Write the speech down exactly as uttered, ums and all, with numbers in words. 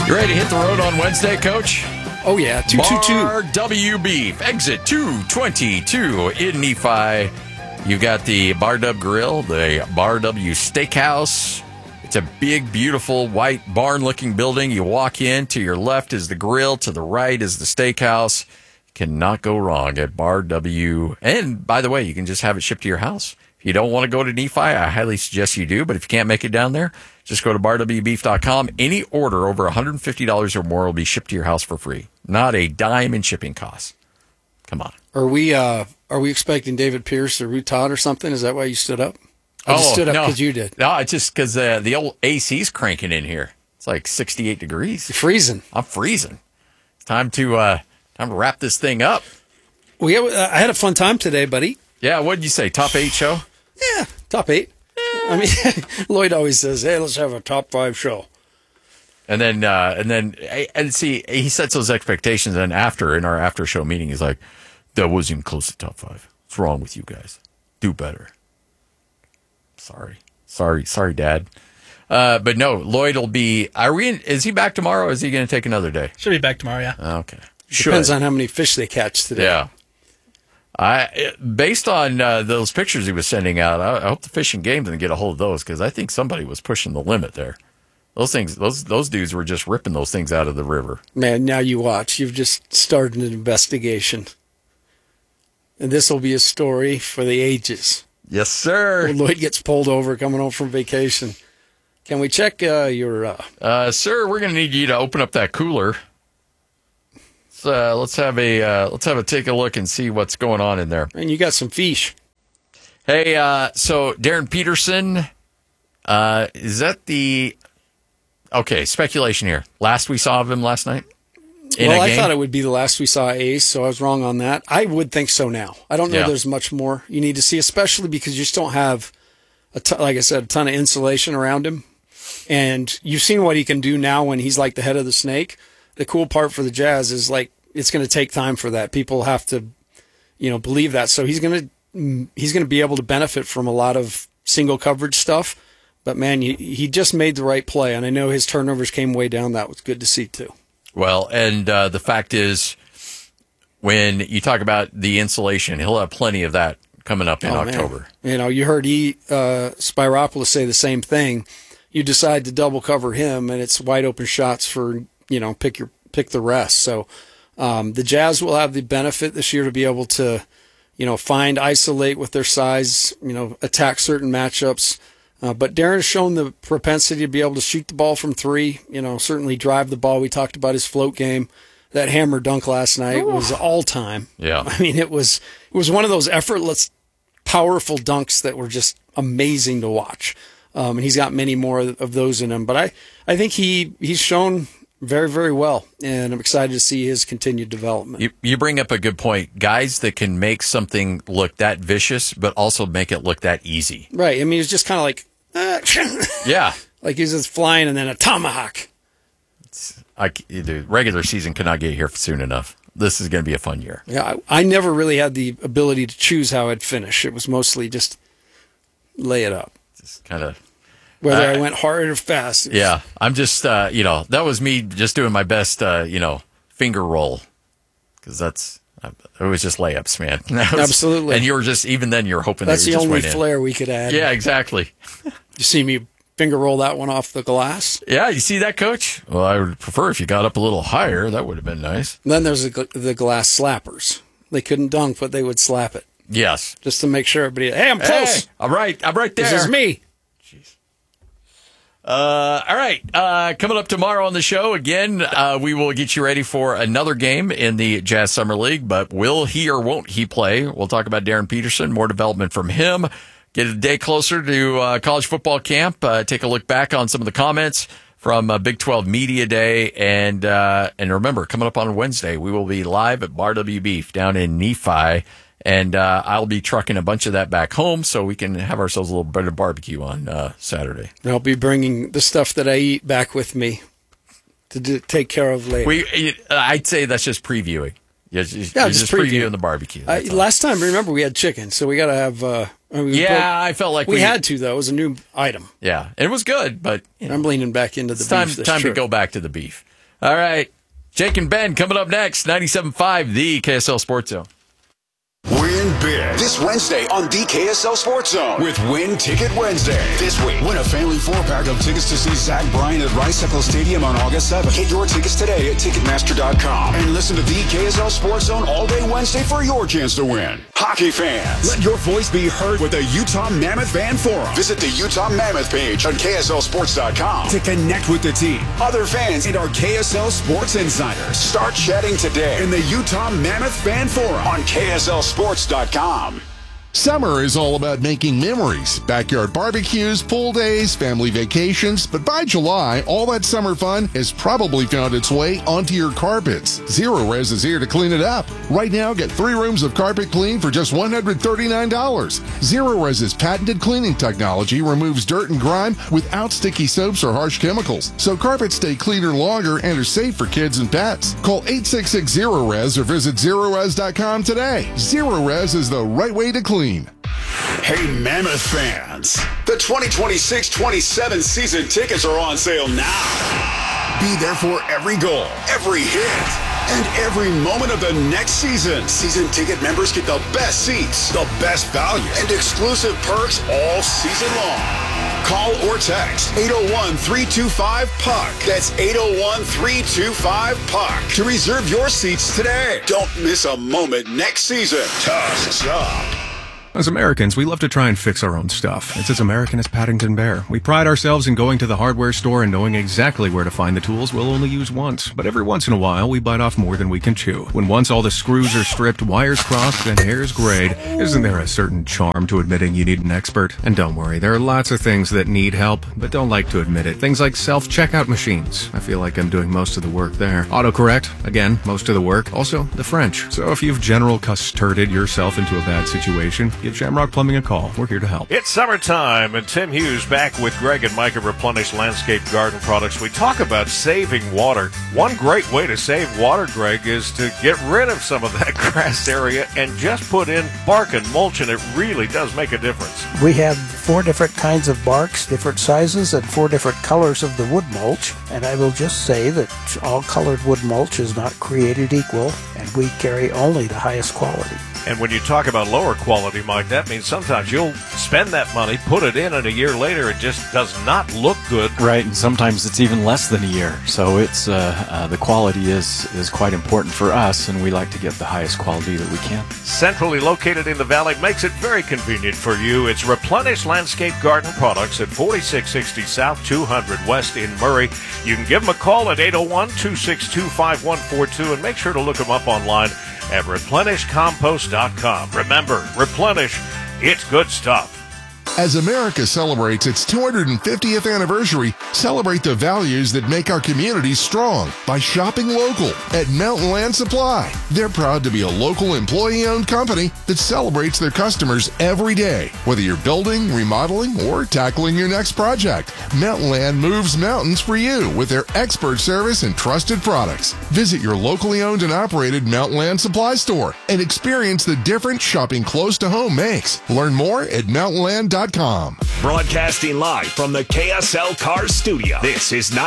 You ready to hit the road on Wednesday, Coach? Oh, yeah. two two two. Bar W Beef, exit two twenty-two in Nephi. You've got the Bar Dub Grill, the Bar W Steakhouse. It's a big, beautiful, white, barn-looking building. You walk in, to your left is the grill, to the right is the steakhouse. Cannot go wrong at Bar W. And, by the way, you can just have it shipped to your house. If you don't want to go to Nephi, I highly suggest you do. But if you can't make it down there, just go to bar w beef dot com. Any order over one hundred fifty dollars or more will be shipped to your house for free. Not a dime in shipping costs. Come on. Are we uh, are we expecting David Pierce or Ruth Todd or something? Is that why you stood up? I just oh, stood up no. because you did. No, it's just because uh, the old A C's cranking in here. It's like sixty-eight degrees. You're freezing. I'm freezing. It's time to uh, time to wrap this thing up. Well, yeah, uh, I had a fun time today, buddy. Yeah, what did you say? Top eight show? Yeah, top eight. I mean, Lloyd always says, "Hey, let's have a top five show." And then, uh, and then, and see, he sets those expectations. And after, in our after show meeting, he's like, "That wasn't even close to top five. What's wrong with you guys? Do better." Sorry, sorry, sorry, Dad. Uh, but no, Lloyd will be. Are we? In, is he back tomorrow? Or is he going to take another day? Should be back tomorrow. Yeah. Okay. Depends Should. on how many fish they catch today. Yeah. I, based on uh, those pictures he was sending out, I, I hope the Fish and Game didn't get a hold of those because I think somebody was pushing the limit there. Those things, those those dudes were just ripping those things out of the river. Man, now you watch. You've just started an investigation, and this will be a story for the ages. Yes, sir. When Lloyd gets pulled over coming home from vacation. Can we check uh, your? Uh... Uh, sir, we're going to need you to open up that cooler. So, uh, let's have a uh, let's have a take a look and see what's going on in there. And you got some fish. Hey, uh, so Darren Peterson, uh, is that the okay? Speculation here. Last we saw of him last night. In well, a I game? thought it would be the last we saw Ace, so I was wrong on that. I would think so now. I don't know. Yeah. There's much more you need to see, especially because you just don't have a ton, like I said, a ton of insulation around him, and you've seen what he can do now when he's like the head of the snake. The cool part for the Jazz is like it's going to take time for that. People have to, you know, believe that. So he's going to he's going to be able to benefit from a lot of single coverage stuff. But man, he, he just made the right play, and I know his turnovers came way down. That was good to see too. Well, and uh, the fact is, when you talk about the insulation, he'll have plenty of that coming up in Oh, October. Man. You know, you heard he uh, Spiropoulos say the same thing. You decide to double cover him, and it's wide open shots for you know pick your pick the rest. So um, the Jazz will have the benefit this year to be able to you know find, isolate with their size, you know attack certain matchups. Uh, but Darren's shown the propensity to be able to shoot the ball from three. You know, certainly drive the ball. We talked about his float game. That hammer dunk last night Ooh. was all time. Yeah, I mean it was it was one of those effortless, powerful dunks that were just amazing to watch. Um, and he's got many more of those in him. But I, I think he he's shown very, very well, and I'm excited to see his continued development. You, you bring up a good point. Guys that can make something look that vicious, but also make it look that easy. Right. I mean, it's just kind of like, uh, yeah, like he's just flying and then a tomahawk. It's, I, the regular season cannot get here soon enough. This is going to be a fun year. Yeah, I, I never really had the ability to choose how I'd finish. It was mostly just lay it up. Just kind of. Whether uh, I went hard or fast. Yeah, I'm just, uh, you know, that was me just doing my best, uh, you know, finger roll. Because that's, it was just layups, man. Was, Absolutely. And you were just, even then, you're hoping that's that you the just only went flair in. we could add. Yeah, exactly. You see me finger roll that one off the glass? Yeah, you see that, Coach? Well, I would prefer if you got up a little higher. That would have been nice. And then there's the, the glass slappers. They couldn't dunk, but they would slap it. Yes. Just to make sure everybody, hey, I'm close. Hey, I'm right. I'm right there. This is me. Jeez. Uh, all right. Uh, coming up tomorrow on the show, again, uh, we will get you ready for another game in the Jazz Summer League. But will he or won't he play? We'll talk about Darren Peterson, more development from him. Get a day closer to uh, college football camp. Uh, take a look back on some of the comments from uh, Big twelve Media Day. And uh, and remember, coming up on Wednesday, we will be live at Bar W Beef down in Nephi. And uh, I'll be trucking a bunch of that back home so we can have ourselves a little bit of barbecue on uh, Saturday. And I'll be bringing the stuff that I eat back with me to do, take care of later. We, I'd say that's just previewing. You're just, yeah, you're just, just preview. previewing the barbecue. I, last time, remember, we had chicken, so we got to have... Uh, I mean, we yeah, broke, I felt like we, we... had to, though. It was a new item. Yeah, and it was good, but... You know, I'm leaning back into the it's time, beef this time trip. to go back to the beef. All right. Jake and Ben coming up next. ninety-seven point five, the K S L Sports Zone. Win big this Wednesday on the K S L Sports Zone with Win Ticket Wednesday. This week, win a family four-pack of tickets to see Zach Bryan at Rice Eccles Stadium on August seventh. Get your tickets today at Ticketmaster dot com and listen to the K S L Sports Zone all day Wednesday for your chance to win. Hockey fans, let your voice be heard with the Utah Mammoth Fan Forum. Visit the Utah Mammoth page on K S L Sports dot com to connect with the team, other fans, and our K S L Sports insiders. Start chatting today in the Utah Mammoth Fan Forum on K S L Sports dot com. Summer is all about making memories. Backyard barbecues, pool days, family vacations. But by July, all that summer fun has probably found its way onto your carpets. Zero Res is here to clean it up. Right now, get three rooms of carpet clean for just one hundred thirty-nine dollars. Zero Res's patented cleaning technology removes dirt and grime without sticky soaps or harsh chemicals. So carpets stay cleaner longer and are safe for kids and pets. Call eight six six zero res or visit zero res dot com today. Zero Res is the right way to clean. Hey, Mammoth fans, the twenty twenty-six twenty-seven season tickets are on sale now. Be there for every goal, every hit, and every moment of the next season. Season ticket members get the best seats, the best value, and exclusive perks all season long. Call or text eight oh one, three two five, P U C. That's eight oh one, three two five, P U C to reserve your seats today. Don't miss a moment next season. Tusk's up. As Americans, we love to try and fix our own stuff. It's as American as Paddington Bear. We pride ourselves in going to the hardware store and knowing exactly where to find the tools we'll only use once. But every once in a while, we bite off more than we can chew. When once all the screws are stripped, wires crossed, and hairs grayed, isn't there a certain charm to admitting you need an expert? And don't worry, there are lots of things that need help, but don't like to admit it. Things like self-checkout machines. I feel like I'm doing most of the work there. Autocorrect, again, most of the work. Also, the French. So if you've general custarded yourself into a bad situation, give Shamrock Plumbing a call. We're here to help. It's summertime, and Tim Hughes back with Greg and Mike of Replenish Landscape Garden Products. We talk about saving water. One great way to save water, Greg, is to get rid of some of that grass area and just put in bark and mulch, and it really does make a difference. We have four different kinds of barks, different sizes, and four different colors of the wood mulch. And I will just say that all colored wood mulch is not created equal, and we carry only the highest quality. And when you talk about lower quality, Mike, that means sometimes you'll spend that money, put it in, and a year later it just does not look good. Right, and sometimes it's even less than a year. So it's uh, uh, the quality is, is quite important for us, and we like to get the highest quality that we can. Centrally located in the valley makes it very convenient for you. It's Replenish Landscape Garden Products at forty-six sixty South, two hundred West in Murray. You can give them a call at eight oh one, two six two, five one four two, and make sure to look them up online at replenish compost dot com. Remember, Replenish, it's good stuff. As America celebrates its two hundred fiftieth anniversary, celebrate the values that make our communities strong by shopping local at Mountain Land Supply. They're proud to be a local employee-owned company that celebrates their customers every day. Whether you're building, remodeling, or tackling your next project, Mountain Land moves mountains for you with their expert service and trusted products. Visit your locally owned and operated Mountain Land Supply store and experience the difference shopping close to home makes. Learn more at mountain land dot com. Broadcasting live from the K S L Cars studio. This is